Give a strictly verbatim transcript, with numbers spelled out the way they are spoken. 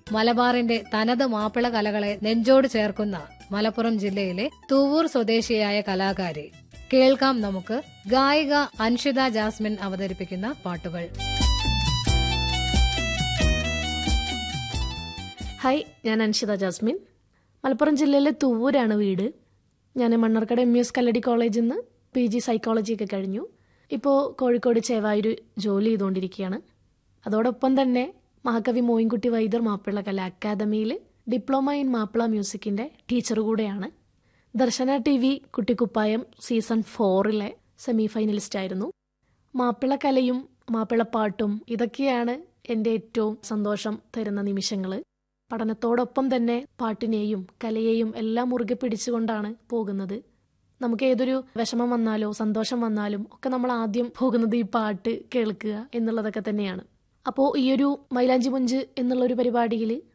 മലബാറിന്റെ തനത് മാപ്പിള കലകളെ നെഞ്ചോട് ചേർക്കുന്ന മലപ്പുറം ജില്ലയിലെ തൂവൂർ സ്വദേശിയായ കലാകാരി. കേൾക്കാം നമുക്ക് ഗായിക അൻഷിത ജാസ്മിൻ അവതരിപ്പിക്കുന്ന പാട്ടുകൾ. ഹായ്, ഞാൻ അൻഷിത ജാസ്മിൻ. മലപ്പുറം ജില്ലയിലെ തൂവൂരാണ് വീട്. ഞാൻ മണ്ണാർക്കാട് എം എസ് കല്ലടി കോളേജിൽ നിന്ന് പി ജി സൈക്കോളജിയൊക്കെ കഴിഞ്ഞു. ഇപ്പോൾ കോഴിക്കോട് ചേവായൂർ ജോലി ചെയ്തുകൊണ്ടിരിക്കുകയാണ്. അതോടൊപ്പം തന്നെ മഹാകവി മോയിൻകുട്ടി വൈദ്യർ മാപ്പിള കലാ അക്കാദമിയിൽ ഡിപ്ലോമ ഇൻ മാപ്പിള മ്യൂസിക്കിൻ്റെ ടീച്ചർ കൂടെയാണ്. ദർശന T V Kuttikuppayam season ഫോറിലെ semi finalist ആയിരുന്നു. മാപ്പിള കലയും മാപ്പിളപ്പാട്ടും ഇതൊക്കെയാണ് എൻ്റെ ഏറ്റവും സന്തോഷം തരുന്ന നിമിഷങ്ങൾ. പഠനത്തോടൊപ്പം തന്നെ പാട്ടിനെയും കലയെയും എല്ലാം മുറുകെ പിടിച്ചുകൊണ്ടാണ് പോകുന്നത്. നമുക്ക് ഏതൊരു വിഷമം വന്നാലോ സന്തോഷം വന്നാലും ഒക്കെ നമ്മൾ ആദ്യം പോകുന്നത് ഈ പാട്ട് കേൾക്കുക എന്നുള്ളതൊക്കെ തന്നെയാണ്. അപ്പോൾ ഈ ഒരു മൈലാഞ്ചി മുഞ്ച് എന്നുള്ളൊരു പരിപാടിയിൽ